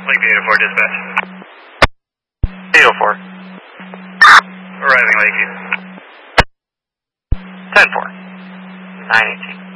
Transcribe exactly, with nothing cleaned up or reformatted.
Lakeview eight oh four, dispatch. eight oh four. Arriving Lakeview. ten four. nine eighteen.